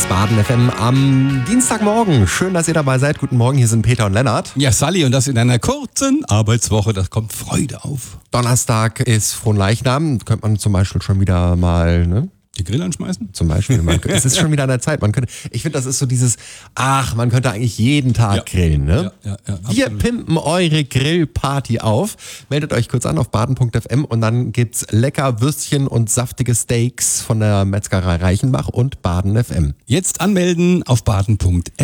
Baden FM am Dienstagmorgen. Schön, dass ihr dabei seid. Guten Morgen, hier sind Peter und Lennart. Ja, Sally, und das in einer kurzen Arbeitswoche, das kommt Freude auf. Donnerstag ist Fronleichnam. Könnte man zum Beispiel schon wieder mal, ne? Die Grill anschmeißen? Zum Beispiel. Es ist schon wieder an der Zeit. Ich finde, das ist so dieses, man könnte eigentlich jeden Tag grillen, ne? Ja, Wir pimpen eure Grillparty auf. Meldet euch kurz an auf baden.fm und dann gibt's lecker Würstchen und saftige Steaks von der Metzgerei Reichenbach und Baden FM. Jetzt anmelden auf baden.fm.